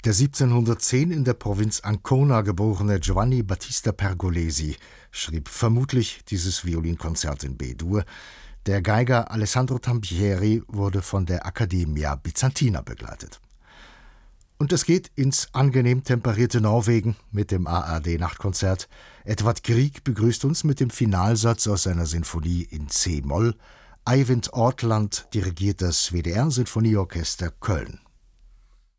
Der 1710 in der Provinz Ancona geborene Giovanni Battista Pergolesi schrieb vermutlich dieses Violinkonzert in B-Dur. Der Geiger Alessandro Tampieri wurde von der Accademia Byzantina begleitet. Und es geht ins angenehm temperierte Norwegen mit dem ARD-Nachtkonzert. Edvard Grieg begrüßt uns mit dem Finalsatz aus seiner Sinfonie in C-Moll. Eivind Ortland dirigiert das WDR-Sinfonieorchester Köln.